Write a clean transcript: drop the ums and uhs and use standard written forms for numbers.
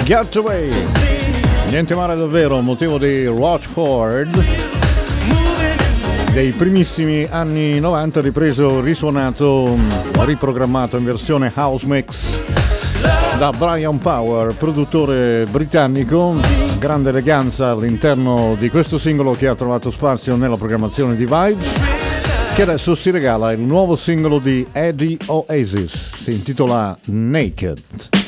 Get Away. Niente male davvero, motivo di Rochford dei primissimi anni 90, ripreso, risuonato, riprogrammato in versione house mix da Brian Power, produttore britannico. Grande eleganza all'interno di questo singolo che ha trovato spazio nella programmazione di Vibes, che adesso si regala il nuovo singolo di Eddie Oasis, si intitola Naked.